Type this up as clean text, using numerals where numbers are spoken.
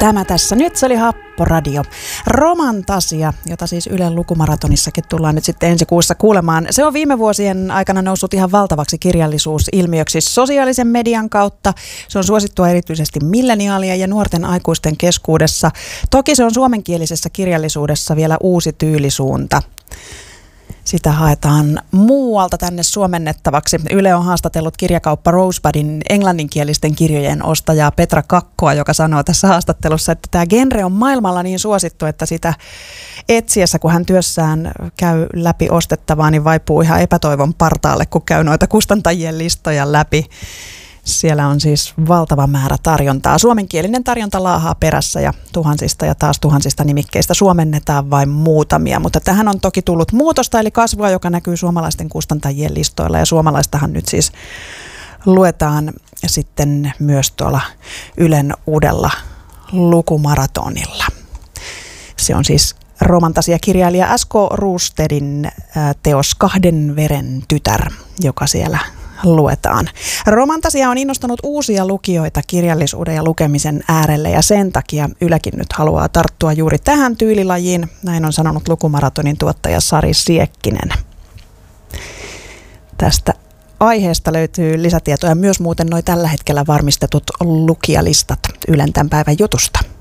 Tämä tässä. Nyt se oli Happoradio. Romantasia, jota siis Ylen lukumaratonissakin tullaan nyt sitten ensi kuussa kuulemaan. Se on viime vuosien aikana noussut ihan valtavaksi kirjallisuusilmiöksi sosiaalisen median kautta. Se on suosittua erityisesti milleniaalien ja nuorten aikuisten keskuudessa. Toki se on suomenkielisessä kirjallisuudessa vielä uusi tyylisuunta. Sitä haetaan muualta tänne suomennettavaksi. Yle on haastatellut kirjakauppa Rosebudin englanninkielisten kirjojen ostajaa Petra Kakkoa, joka sanoo tässä haastattelussa, että tämä genre on maailmalla niin suosittu, että sitä etsiessä, kun hän työssään käy läpi ostettavaa, niin vaipuu ihan epätoivon partaalle, kun käy noita kustantajien listoja läpi. Siellä on siis valtava määrä tarjontaa. Suomenkielinen tarjonta laahaa perässä ja tuhansista nimikkeistä suomennetaan vain muutamia. Mutta tähän on toki tullut muutosta eli kasvua, joka näkyy suomalaisten kustantajien listoilla. Ja suomalaistahan nyt siis luetaan sitten myös tuolla Ylen uudella lukumaratonilla. Se on siis romantasiakirjailija S.K. Rustedin teos Kahden veren tytär, joka siellä luetaan. Romantasia on innostanut uusia lukijoita kirjallisuuden ja lukemisen äärelle ja sen takia Ylekin nyt haluaa tarttua juuri tähän tyylilajiin. Näin on sanonut lukumaratonin tuottaja Sari Siekkinen. Tästä aiheesta löytyy lisätietoja myös muuten noi tällä hetkellä varmistetut lukijalistat Ylen tämän päivän jutusta.